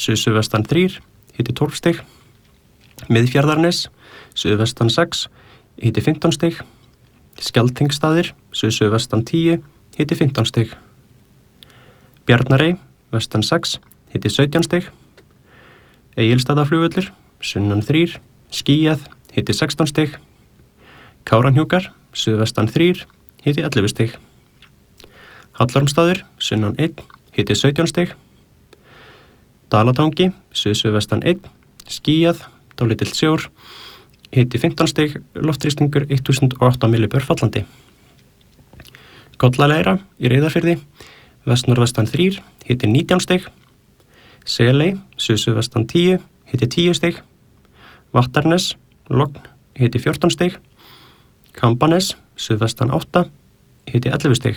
suðvestan 3, hiti 12 stig. Miðfjarðarnes, suðvestan 6, hiti 15 stig. Skjaldþingsstaðir, suðvestan 10, hiti 15 stig. Bjarnarey, vestan 6, hiti 17 stig. Egilsstaðaflugvöllur, sunnan 3, skýjað, hiti 16 stig. Kárahnjúkar, suðvestan 3, hiti 11 stig. Hallormsstaður, sunnan 1, hiti 17 stig. Dalatangi, suðvestan 1, skýjað, dálítill sjór, hiti 15 stig, loftþrýstingur 1008 millibör fallandi. Kollaleira í Reyðarfirði, vestnorðvestan 3, hiti 19 stig. Seley, suðvestan 10, hiti 10 stig. Vattarnes, logn, hiti 14 stig. Kambanes, suðvestan 8, hiti 11 stig.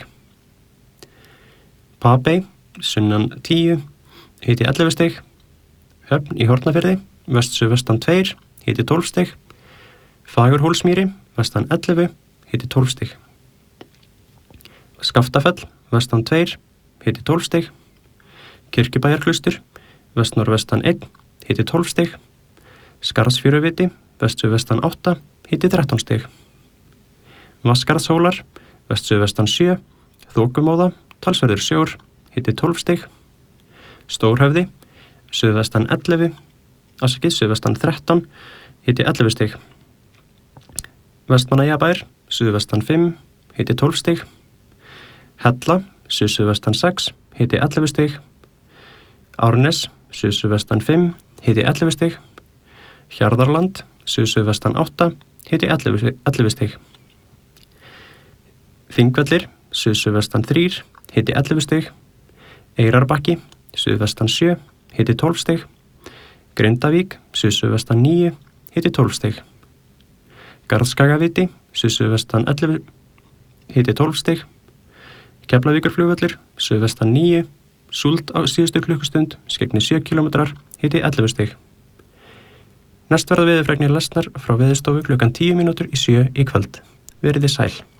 Papey, sunnan 10, hiti 11 stig. Höfn í Hornafirði, vest-suðvestan 2, hiti 12 stig. Fagurhólsmýri, vestan 11, hiti 12 stig. Skaftafell, vestan 2, hiti 12 stig. Kirkjubæjarklaustur, vestnorðvestan 1, hiti 12 stig. Skarðsfjöruviti, vest-suðvestan 8, hiti 13 stig. Vatnskarðshólar, vest-suðvestan 7, þokumóða, talsverður sjór, hiti 12 stig. Stórhöfði, suðvestan 11, suðvestan 13, hiti 11 stig. Vestmannaeyjabær, suðvestan 5, hiti 12 stig. Hella, suðvestan 6, hiti 11 stig. Árnes, suðvestan 5, hiti 11 stig. Hjarðarland, suðvestan 8, hiti 11 stig. Þingvellir, suðvestan 3, hiti 11 stig. Eyrarbakki, suðvestan 7, hiti 12 stig. Grindavík, suðvestan 9, hiti 12 stig. Garðskagaviti, suðvestan 11, hiti 12 stig. Keflavíkurflugvöllur, suðvestan 9, súld á síðustu klukkustund, skegnir 7 km, hiti 11 stig. Næst verða veðurfregnir lesnar frá Veðurstofu klukkan 10 mínútur í 7 í kvöld. Verið þið sæl.